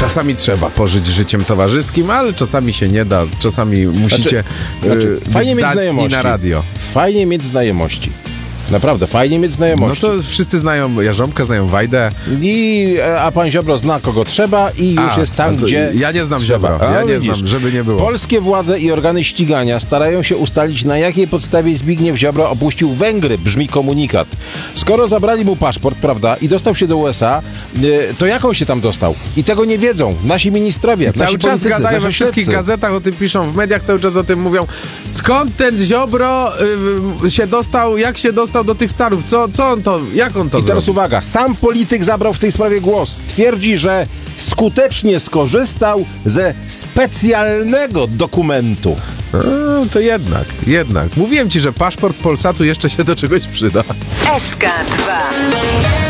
Czasami trzeba pożyć życiem towarzyskim, ale czasami się nie da. Czasami musicie fajnie mieć znajomości na radio. Fajnie mieć znajomości. Naprawdę, fajnie mieć znajomości. No to wszyscy znają Jarząbka, znają Wajdę. A pan Ziobro zna kogo trzeba i już jest tam, gdzie ja nie znam trzeba. Ziobro, ja nie znam, żeby nie było. Polskie władze i organy ścigania starają się ustalić, na jakiej podstawie Zbigniew Ziobro opuścił Węgry, brzmi komunikat. Skoro zabrali mu paszport, prawda, i dostał się do USA, to jak on się tam dostał? I tego nie wiedzą nasi ministrowie, nasi Cały czas politycy, gadają we wszystkich śledcy. gazetach, o tym piszą, w mediach cały czas o tym mówią. Skąd ten Ziobro się dostał, jak się dostał do tych Stanów? Jak on to I teraz zrobił? uwaga, sam polityk zabrał w tej sprawie głos. Twierdzi, że skutecznie skorzystał ze specjalnego dokumentu. To jednak. Mówiłem ci, że paszport Polsatu jeszcze się do czegoś przyda. SK2